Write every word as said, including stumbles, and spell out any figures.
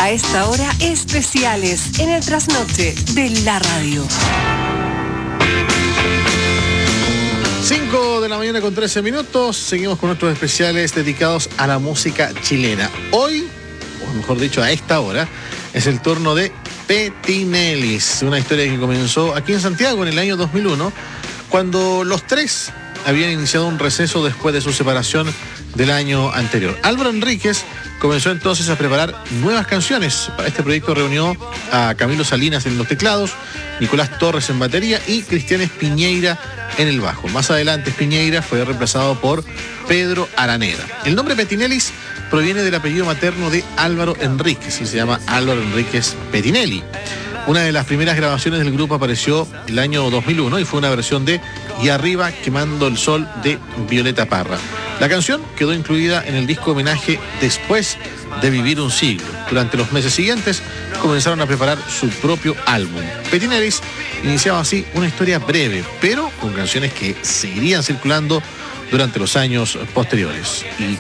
A esta hora, especiales en el trasnoche de la radio. cinco de la mañana con trece minutos. Seguimos con nuestros especiales dedicados a la música chilena. Hoy, o mejor dicho, a esta hora, es el turno de Petinelis, una historia que comenzó aquí en Santiago en el año dos mil uno, cuando los tres habían iniciado un receso después de su separación del año anterior. Álvaro Enríquez comenzó entonces a preparar nuevas canciones. Para este proyecto reunió a Camilo Salinas en los teclados, Nicolás Torres en batería y Cristian Espiñeira en el bajo. Más adelante Espiñeira fue reemplazado por Pedro Araneda. El nombre Petinelis proviene del apellido materno de Álvaro Enríquez y se llama Álvaro Enríquez Petinelli. Una de las primeras grabaciones del grupo apareció el año dos mil uno y fue una versión de Y arriba quemando el sol de Violeta Parra. La canción quedó incluida en el disco homenaje Después de vivir un siglo. Durante los meses siguientes comenzaron a preparar su propio álbum. Petinelis iniciaba así una historia breve, pero con canciones que seguirían circulando durante los años posteriores. Y